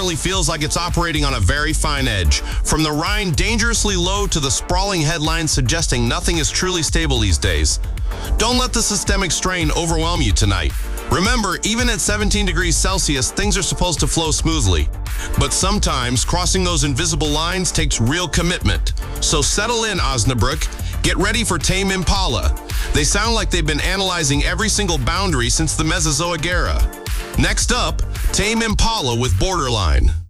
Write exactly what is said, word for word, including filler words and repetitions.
currently feels like it's operating on a very fine edge. From the Rhine dangerously low to the sprawling headlines suggesting nothing is truly stable these days. Don't let the systemic strain overwhelm you tonight. Remember, even at seventeen degrees Celsius, things are supposed to flow smoothly. But sometimes, crossing those invisible lines takes real commitment. So settle in, Osnabrück. Get ready for Tame Impala. They sound like they've been analyzing every single boundary since the Mesozoic era. Next up, Tame Impala with Borderline.